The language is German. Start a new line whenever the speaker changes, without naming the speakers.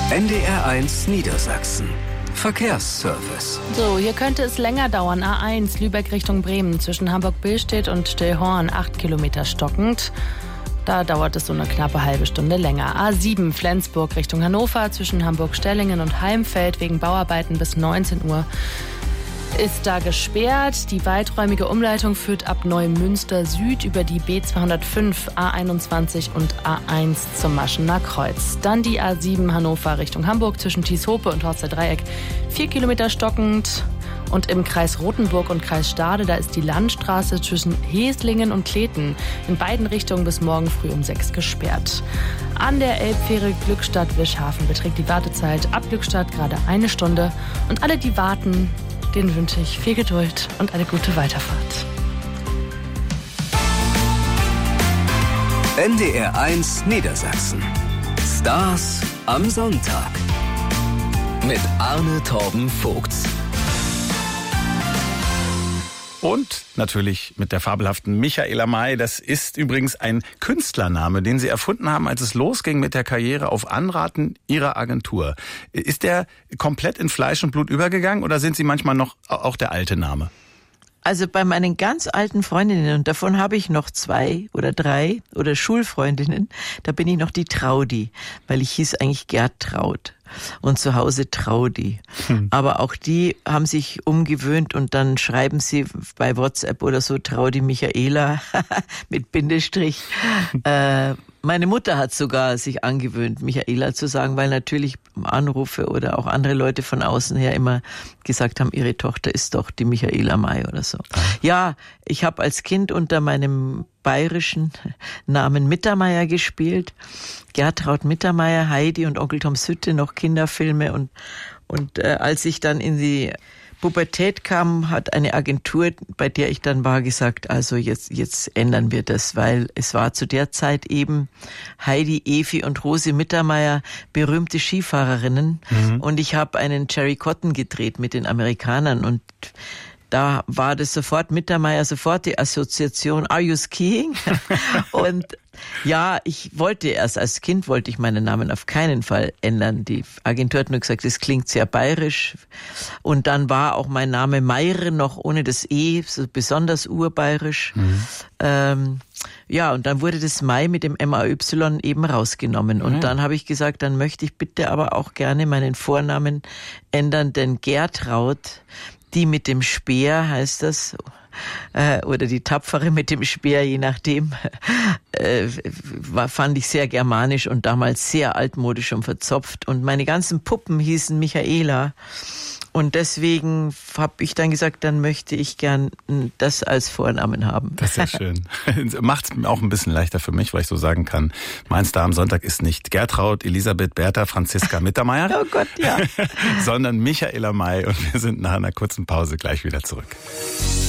NDR1 Niedersachsen. Verkehrsservice.
So, hier könnte es länger dauern. A1 Lübeck Richtung Bremen zwischen Hamburg-Billstedt und Stillhorn 8 Kilometer stockend. Da dauert es so eine knappe halbe Stunde länger. A7 Flensburg Richtung Hannover zwischen Hamburg-Stellingen und Heimfeld wegen Bauarbeiten bis 19 Uhr ist da gesperrt. Die weiträumige Umleitung führt ab Neumünster Süd über die B205, A21 und A1 zum Maschener Kreuz. Dann die A7 Hannover Richtung Hamburg zwischen Tieshope und Horster Dreieck 4 Kilometer stockend. Und im Kreis Rothenburg und Kreis Stade, da ist die Landstraße zwischen Heslingen und Kleten in beiden Richtungen bis morgen früh um 6 gesperrt. An der Elbfähre Glückstadt-Wischhafen beträgt die Wartezeit ab Glückstadt gerade 1 Stunde. Und alle, die warten, denen wünsche ich viel Geduld und eine gute Weiterfahrt.
NDR1 Niedersachsen. Stars am Sonntag. Mit Arne Torben Vogts.
Und natürlich mit der fabelhaften Michaela May. Das ist übrigens ein Künstlername, den Sie erfunden haben, als es losging mit der Karriere auf Anraten Ihrer Agentur. Ist der komplett in Fleisch und Blut übergegangen oder sind Sie manchmal noch auch der alte Name?
Also bei meinen ganz alten Freundinnen, und davon habe ich noch 2 oder 3 oder Schulfreundinnen, da bin ich noch die Traudi, weil ich hieß eigentlich Gertraud und zu Hause Traudi. Aber auch die haben sich umgewöhnt und dann schreiben sie bei WhatsApp oder so Traudi Michaela mit Bindestrich. Meine Mutter hat sogar sich angewöhnt, Michaela zu sagen, weil natürlich Anrufe oder auch andere Leute von außen her immer gesagt haben, ihre Tochter ist doch die Michaela May oder so. Ja, ich habe als Kind unter meinem bayerischen Namen Mittermeier gespielt. Gertraud Mittermeier, Heidi und Onkel Toms Hütte, noch Kinderfilme. Und als ich dann in die Pubertät kam, hat eine Agentur, bei der ich dann war, gesagt, also jetzt ändern wir das, weil es war zu der Zeit eben Heidi, Evi und Rose Mittermeier, berühmte Skifahrerinnen. Und ich habe einen Jerry Cotton gedreht mit den Amerikanern und da war das sofort Mittermeier, sofort die Assoziation, are you skiing? Und ja, als Kind wollte ich meinen Namen auf keinen Fall ändern. Die Agentur hat nur gesagt, es klingt sehr bayerisch. Und dann war auch mein Name Meire noch ohne das E, so besonders urbayerisch. Ja, und dann wurde das Mai mit dem MAY eben rausgenommen. Und dann habe ich gesagt, dann möchte ich bitte aber auch gerne meinen Vornamen ändern, denn Gertraud, die mit dem Speer heißt das, oder die Tapfere mit dem Speer, je nachdem, fand ich sehr germanisch und damals sehr altmodisch und verzopft. Und meine ganzen Puppen hießen Michaela. Und deswegen habe ich dann gesagt, dann möchte ich gern das als Vornamen haben.
Das ist ja schön. Macht's auch ein bisschen leichter für mich, weil ich so sagen kann, mein Star am Sonntag ist nicht Gertraud, Elisabeth, Bertha, Franziska Mittermeier.
Oh Gott, ja.
Sondern Michaela May. Und wir sind nach einer kurzen Pause gleich wieder zurück.